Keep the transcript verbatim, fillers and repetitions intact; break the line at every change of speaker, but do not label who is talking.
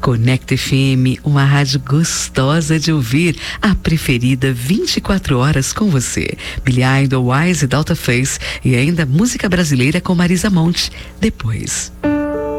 Conecta F M, uma rádio gostosa de ouvir, a preferida vinte e quatro horas com você. Billy Idol, Wise e Delta Face e ainda música brasileira com Marisa Monte. Depois.